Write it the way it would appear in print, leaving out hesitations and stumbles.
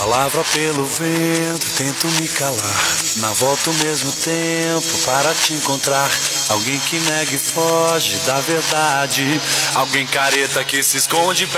Palavra pelo vento, tento me calar. Na volta ao mesmo tempo para te encontrar. Alguém que nega e foge da verdade. Alguém careta que se esconde